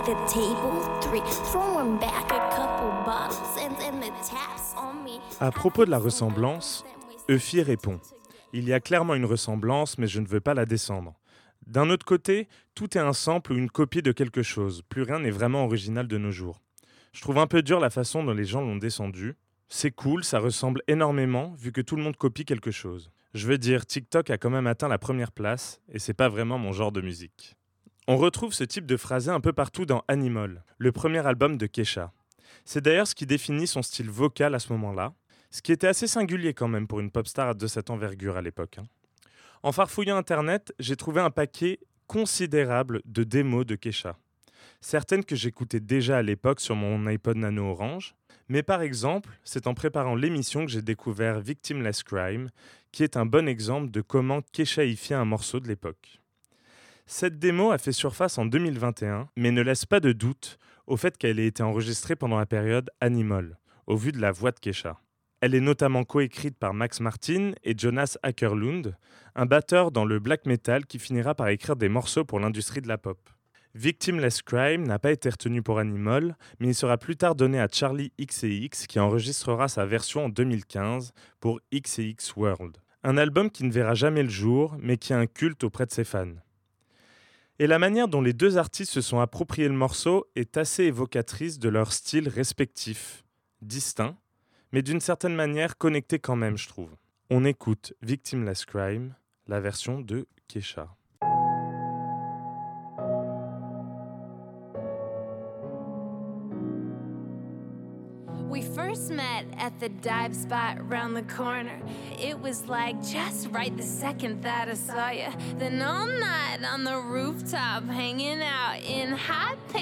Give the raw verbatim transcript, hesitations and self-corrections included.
the table, three, throwing back a couple bottles and, and the taps on me. À propos de la ressemblance, Eufy répond « Il y a clairement une ressemblance, mais je ne veux pas la descendre. D'un autre côté, tout est un sample ou une copie de quelque chose. Plus rien n'est vraiment original de nos jours. Je trouve un peu dur la façon dont les gens l'ont descendu. C'est cool, ça ressemble énormément, vu que tout le monde copie quelque chose. Je veux dire, TikTok a quand même atteint la première place, et c'est pas vraiment mon genre de musique. » On retrouve ce type de phrasé un peu partout dans Animal, le premier album de Kesha. C'est d'ailleurs ce qui définit son style vocal à ce moment-là, ce qui était assez singulier quand même pour une pop star de cette envergure à l'époque. En farfouillant Internet, j'ai trouvé un paquet considérable de démos de Kesha. Certaines que j'écoutais déjà à l'époque sur mon iPod Nano Orange, mais par exemple, c'est en préparant l'émission que j'ai découvert Victimless Crime, qui est un bon exemple de comment Keshaïfier un morceau de l'époque. Cette démo a fait surface en deux mille vingt et un, mais ne laisse pas de doute au fait qu'elle ait été enregistrée pendant la période Animal, au vu de la voix de Kesha. Elle est notamment coécrite par Max Martin et Jonas Åkerlund, un batteur dans le black metal qui finira par écrire des morceaux pour l'industrie de la pop. Victimless Crime n'a pas été retenu pour Animal, mais il sera plus tard donné à Charli X C X qui enregistrera sa version en deux mille quinze pour X C X World. Un album qui ne verra jamais le jour, mais qui a un culte auprès de ses fans. Et la manière dont les deux artistes se sont appropriés le morceau est assez évocatrice de leur style respectif, distinct, mais d'une certaine manière connecté quand même, je trouve. On écoute Victimless Crime, la version de Kesha. We first met at the dive spot around the corner. It was like just right the second that I saw you. Then all night on the rooftop hanging out in hot pants.